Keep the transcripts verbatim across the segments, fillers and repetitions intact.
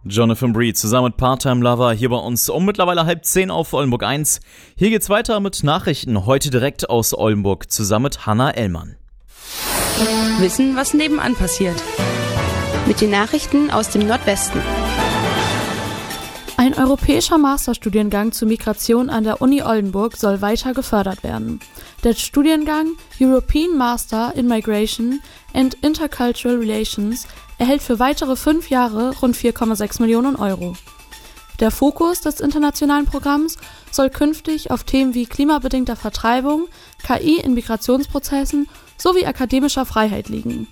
Jonathan Bree zusammen mit Part-Time Lover hier bei uns um mittlerweile halb zehn auf Oldenburg eins. Hier geht's weiter mit Nachrichten, heute direkt aus Oldenburg zusammen mit Hanna Ellmann. Wissen, was nebenan passiert. Mit den Nachrichten aus dem Nordwesten. Ein europäischer Masterstudiengang zur Migration an der Uni Oldenburg soll weiter gefördert werden. Der Studiengang European Master in Migration and Intercultural Relations erhält für weitere fünf Jahre rund vier Komma sechs Millionen Euro. Der Fokus des internationalen Programms soll künftig auf Themen wie klimabedingter Vertreibung, K I in Migrationsprozessen sowie akademischer Freiheit liegen.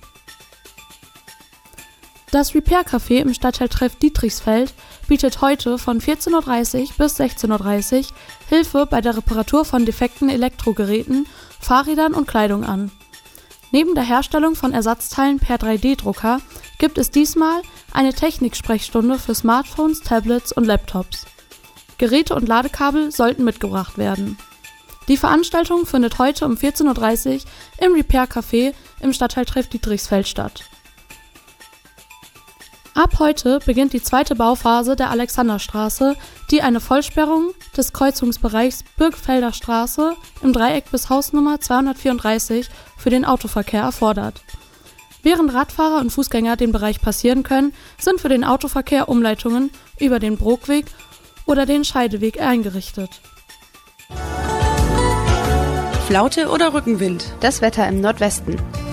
Das Repair-Café im Stadtteil Treff Dietrichsfeld bietet heute von vierzehn Uhr dreißig bis sechzehn Uhr dreißig Hilfe bei der Reparatur von defekten Elektrogeräten, Fahrrädern und Kleidung an. Neben der Herstellung von Ersatzteilen per drei D Drucker gibt es diesmal eine Techniksprechstunde für Smartphones, Tablets und Laptops. Geräte und Ladekabel sollten mitgebracht werden. Die Veranstaltung findet heute um vierzehn Uhr dreißig im Repair-Café im Stadtteil Treff Dietrichsfeld statt. Ab heute beginnt die zweite Bauphase der Alexanderstraße, die eine Vollsperrung des Kreuzungsbereichs Birkfelder Straße im Dreieck bis Hausnummer zweihundertvierunddreißig für den Autoverkehr erfordert. Während Radfahrer und Fußgänger den Bereich passieren können, sind für den Autoverkehr Umleitungen über den Brookweg oder den Scheideweg eingerichtet. Flaute oder Rückenwind? Das Wetter im Nordwesten.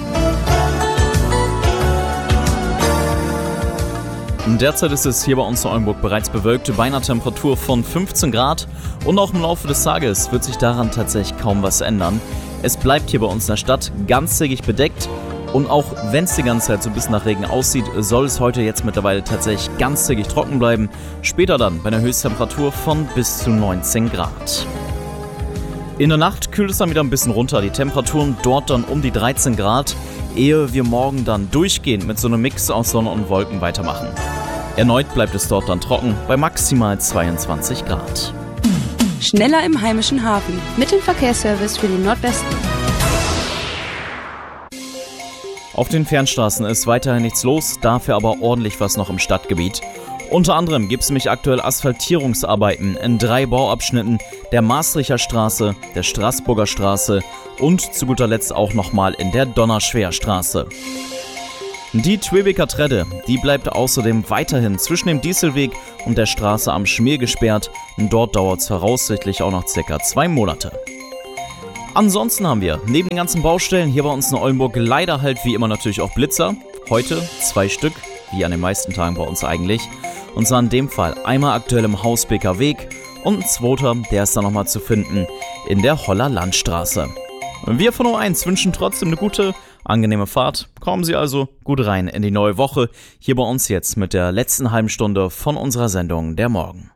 Derzeit ist es hier bei uns in Oldenburg bereits bewölkt, bei einer Temperatur von fünfzehn Grad und auch im Laufe des Tages wird sich daran tatsächlich kaum was ändern. Es bleibt hier bei uns in der Stadt ganztägig bedeckt und auch wenn es die ganze Zeit so ein bisschen nach Regen aussieht, soll es heute jetzt mittlerweile tatsächlich ganztägig trocken bleiben. Später dann bei einer Höchsttemperatur von bis zu neunzehn Grad. In der Nacht kühlt es dann wieder ein bisschen runter, die Temperaturen dort dann um die dreizehn Grad, ehe wir morgen dann durchgehend mit so einem Mix aus Sonne und Wolken weitermachen. Erneut bleibt es dort dann trocken bei maximal zweiundzwanzig Grad. Schneller im heimischen Hafen. Mit dem Verkehrsservice für den Nordwesten. Auf den Fernstraßen ist weiterhin nichts los, dafür aber ordentlich was noch im Stadtgebiet. Unter anderem gibt es nämlich aktuell Asphaltierungsarbeiten in drei Bauabschnitten der Maastrichter Straße, der Straßburger Straße und zu guter Letzt auch nochmal in der Donnerschwerstraße. Die Twebeker Tredde, die bleibt außerdem weiterhin zwischen dem Dieselweg und der Straße am Schmier gesperrt. Dort dauert es voraussichtlich auch noch circa zwei Monate. Ansonsten haben wir neben den ganzen Baustellen hier bei uns in Oldenburg leider halt wie immer natürlich auch Blitzer. Heute zwei Stück, wie an den meisten Tagen bei uns eigentlich. Und zwar in dem Fall einmal aktuell im Hausbeker Weg und ein zweiter, der ist dann nochmal zu finden in der Holler Landstraße. Wir von O eins wünschen trotzdem eine gute, angenehme Fahrt. Kommen Sie also gut rein in die neue Woche. Hier bei uns jetzt mit der letzten halben Stunde von unserer Sendung Der Morgen.